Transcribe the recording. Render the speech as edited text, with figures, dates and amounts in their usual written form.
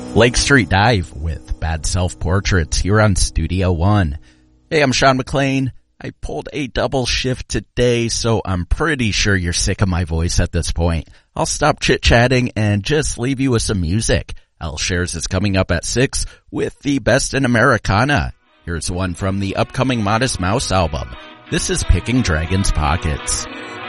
Lake Street Dive with Bad Self-Portraits here on Studio One. Hey, I'm Sean McLean. I pulled a double shift today, so I'm pretty sure you're sick of my voice at this point. I'll stop chit-chatting and just leave you with some music. Al Shares is coming up at 6 with the best in Americana. Here's one from the upcoming Modest Mouse album. This is Picking Dragon's Pockets.